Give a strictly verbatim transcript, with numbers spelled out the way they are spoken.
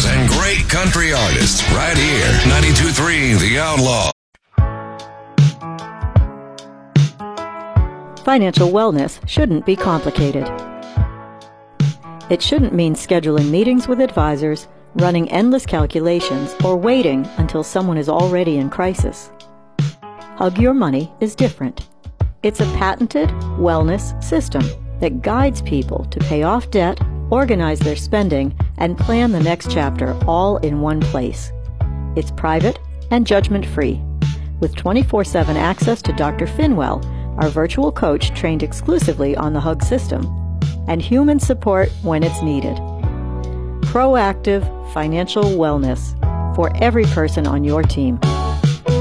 musicians and great country artists right here. ninety-two point three The Outlaw. Financial wellness shouldn't be complicated. It shouldn't mean scheduling meetings with advisors, running endless calculations, or waiting until someone is already in crisis. Hug Your Money is different. It's a patented wellness system that guides people to pay off debt, organize their spending, and plan the next chapter all in one place. It's private and judgment-free, with twenty-four seven access to Doctor Finwell, our virtual coach trained exclusively on the Hug system, and human support when it's needed. Proactive financial wellness for every person on your team.